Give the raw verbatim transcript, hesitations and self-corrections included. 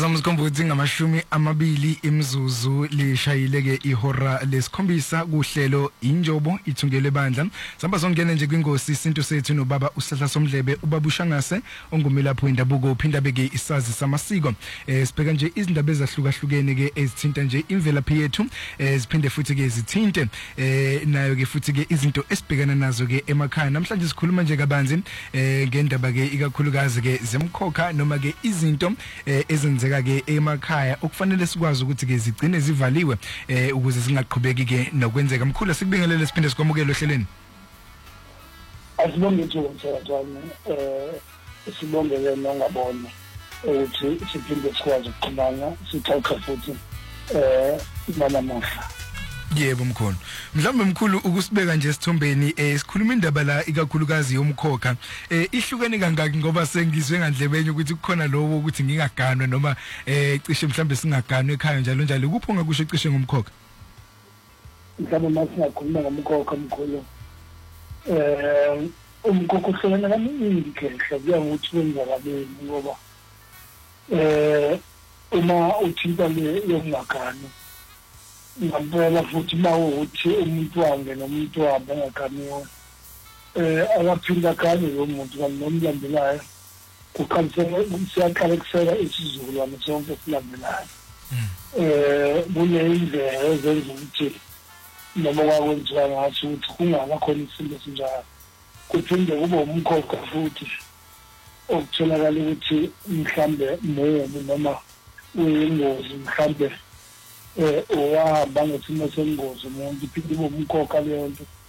zami zikhombuthi ngamashumi amabili imzuzu lishayileke ihora lesikhombisa kuhlelo injobo ithungele bandla. Samba songena nje kwingosi isinto sethu nobaba uSihla Somdlebe ubaba uShangase ongumilapho wendabuko uphinda beke isazi samasiko. Eh sibheka nje izindaba ezahlukahlukene ke ezithinta nje imvelaphi yethu eh siphinde futhi ke zithinte eh nayo ke futhi ke izinto esibhekana nazo ke emakhaya. Namhlanje sikhuluma nje kabanzi eh ngendaba ke ikakhulukazi ke zemkhokha noma ke izinto eh ezenzeka ke emakhaya okufanele sikwazi ukuthi ke zigcine zivaliwe eh ukuze zingaqhubeki ke nokwenzeka. Mkhulu sikubingelele siphinde sikwamukele ohleleni. Asibonge nje umthethwana eh sibongele nongabona ukuthi siphinde sikwazi ukuxhumana sithatha futhi eh nanamuhla. Yebo mkhulu. Mhlawumbe mkhulu ukusibeka nje esithombeni eh sikhuluma indaba la ikakhulukazi yomkhokha. Eh ihlukene kangaki ngoba sengizwe ngandlebenye ukuthi kukhona lowo ukuthi ngingaganwe noma eh cishe mhlambe singaganwe ekhaya njalo njalo. Kupho ngakusho cishe ngomkhokha? Mhlawumbe masingakhuluma ngomkhokha mkhulu. Eh umkhokha uhlukene kaningi ke kuya ngokuthi wenzakaleni ngoba eh uma uthinta le yomngakano ngempela futhi mawuthi umuntu wange nomuntu wabo ngakhaniwe eh akaphinda kanye lo muntu nomlandelayo kuqalisela siyaqala kusela isizukulwane sonke silandelayo eh kuneyindlela ezenza ukuthi noma kwakwenziwa ngathi ukuthi kungaba khona isinto sinjalo kuphinde kube umkhokha futhi okutholakala ukuthi mhlambe moyo noma uyingozi mhlambe eh owahamba ngesimo sengozi umuntu iphinde umkhokha leyo nto